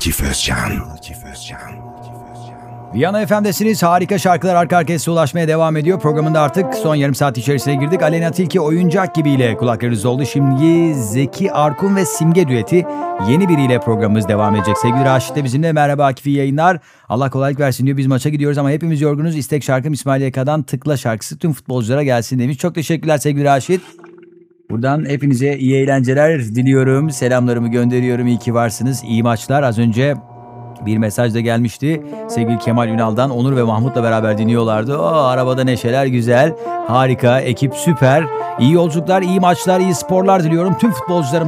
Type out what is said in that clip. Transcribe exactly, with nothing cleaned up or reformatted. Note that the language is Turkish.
Akif Özcan. Viyana F M'desiniz. Harika şarkılar arka arkaya size ulaşmaya devam ediyor. Programında artık son yarım saat içerisine girdik. Aleyna Tilki Oyuncak gibiyle kulaklarınızda oldu. Şimdi Zeki Arkun ve Simge düeti yeni biriyle programımız devam edecek. Sevgili Raşit de bizimle. Merhaba Akif, iyi yayınlar. Allah kolaylık versin diyor. Biz maça gidiyoruz ama hepimiz yorgunuz. İstek şarkım İsmail Yaka'dan Tıkla şarkısı tüm futbolculara gelsin demiş. Çok teşekkürler sevgili Raşit. Buradan hepinize iyi eğlenceler diliyorum. Selamlarımı gönderiyorum. İyi ki varsınız. İyi maçlar. Az önce bir mesaj da gelmişti. Sevgili Kemal Ünal'dan Onur ve Mahmut'la beraber dinliyorlardı. O arabada neşeler güzel. Harika. Ekip süper. İyi yolculuklar, iyi maçlar, iyi sporlar diliyorum. Tüm futbolcularımıza